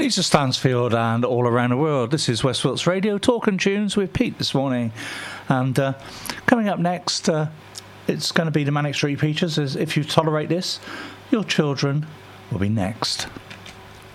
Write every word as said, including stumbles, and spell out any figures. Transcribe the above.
Lisa Stansfield and All Around the World. This is West Wilts Radio, Talk and Tunes with Pete this morning. And uh, coming up next, uh, it's going to be the Manic Street Preachers. As If You Tolerate This, Your Children will be next.